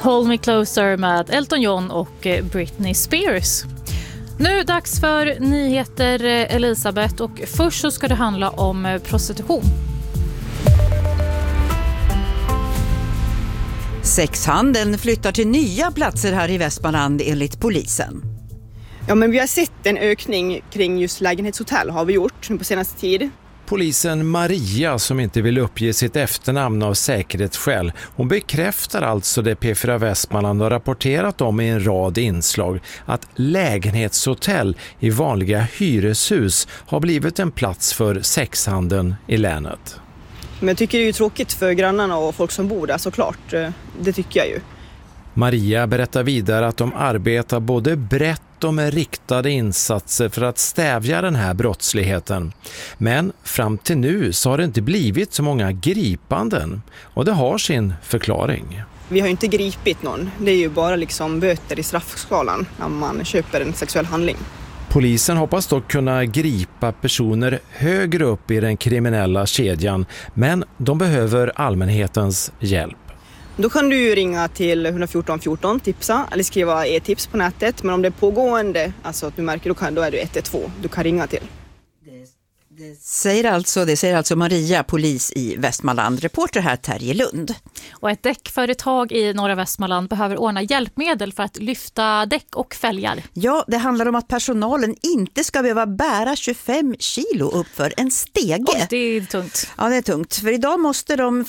Hold Me Closer med Elton John och Britney Spears. Nu dags för nyheter, Elisabeth, och först så ska det handla om prostitution. Sexhandeln flyttar till nya platser här i Västmanland enligt polisen. Ja, men vi har sett en ökning kring just lägenhetshotell har vi gjort nu på senaste tid. Polisen Maria, som inte vill uppge sitt efternamn av säkerhetsskäl, hon bekräftar alltså det P4 Västmanland har rapporterat om i en rad inslag, att lägenhetshotell i vanliga hyreshus har blivit en plats för sexhandeln i länet. Men jag tycker det är ju tråkigt för grannarna och folk som bor där, såklart. Det tycker jag ju. Maria berättar vidare att de arbetar både brett och med riktade insatser för att stävja den här brottsligheten. Men fram till nu så har det inte blivit så många gripanden, och det har sin förklaring. Vi har ju inte gripit någon. Det är ju bara liksom böter i straffskalan när man köper en sexuell handling. Polisen hoppas dock kunna gripa personer högre upp i den kriminella kedjan, men de behöver allmänhetens hjälp. Då kan du ju ringa till 114 14, tipsa eller skriva e-tips på nätet. Men om det är pågående, alltså att du märker, då är det 112 du kan ringa till. Det säger alltså Maria, polis i Västmanland. Reporter här Terje Lund. Och ett däckföretag i norra Västmanland behöver ordna hjälpmedel för att lyfta däck och fälgar. Ja, det handlar om att personalen inte ska behöva bära 25 kilo upp för en stege. Och det är tungt. Ja, det är tungt. För idag måste de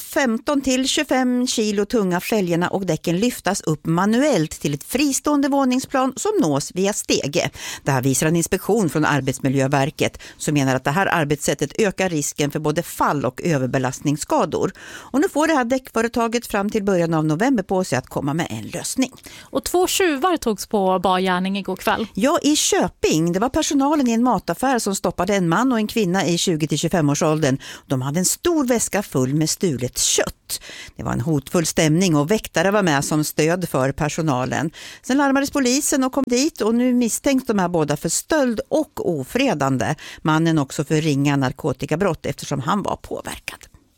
15-25 kilo tunga fälgarna och däcken lyftas upp manuellt till ett fristående våningsplan som nås via stege. Det här visar en inspektion från Arbetsmiljöverket som menar att det här arbetssättet ökar risken för både fall och överbelastningsskador. Och nu får det här däckföretaget fram till början av november på sig att komma med en lösning. Och 2 tjuvar togs på bargärning igår kväll. Ja, i Köping. Det var personalen i en mataffär som stoppade en man och en kvinna i 20-25-årsåldern. De hade en stor väska full med stulet kött. Det var en hotfull stämning och väktare var med som stöd för personalen. Sen larmades polisen och kom dit, och nu misstänks de här båda för stöld och ofredande. Mannen också för ringa narkotikabrott eftersom han var påverkad.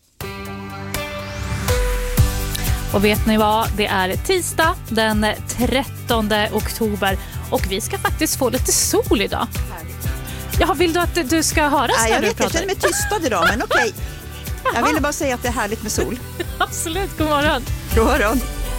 Och vet ni vad? Det är tisdag den 13 oktober och vi ska faktiskt få lite sol idag. Ja, vill du att du ska höras när du pratar? Jag känner mig tystad idag, men okej. Jag ville bara säga att det är härligt med sol. Absolut, god morgon. God morgon.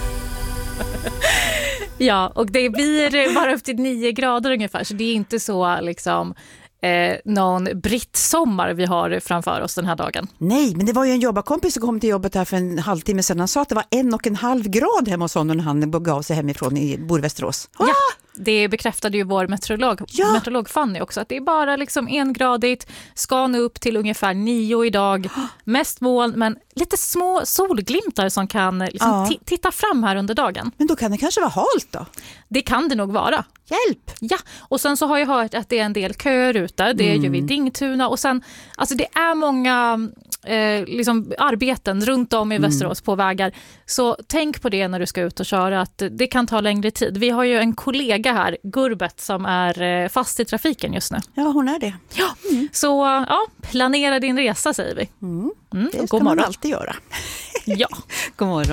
Ja, och det blir bara upp till 9 grader ungefär, så det är inte så liksom någon brittsommar vi har framför oss den här dagen. Nej, men det var ju en jobbarkompis som kom till jobbet här för en halvtimme sedan. Han sa att det var 1,5 grad hemma hos honom när han begav sig hemifrån i Västerås. Ja, det bekräftade ju vår meteorolog Fanny också, att det är bara liksom 1-gradigt, ska nu upp till ungefär 9 idag. Mest moln, men lite små solglimtar som kan liksom titta fram här under dagen. Men då kan det kanske vara halt då? Det kan det nog vara. Hjälp! Ja, och sen så har jag hört att det är en del köer ute. Det är ju vid Dingtuna, och sen, alltså det är många liksom arbeten runt om i Västerås på vägar. Så tänk på det när du ska ut och köra, att det kan ta längre tid. Vi har ju en kollega här, Gurbet, som är fast i trafiken just nu. Ja, hon är det. Ja, så ja, planera din resa, säger vi. Det ska man alltid göra. Ja, god morgon.